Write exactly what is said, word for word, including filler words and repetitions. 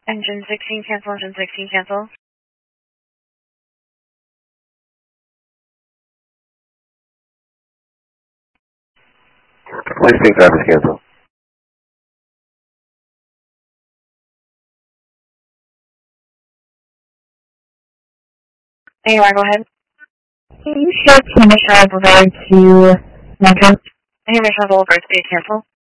Engine sixteen cancel, engine sixteen cancel. sixteen traffic cancel. A O R, go ahead. Can you share information with regard to Metro? Information Boulevard, speed cancel.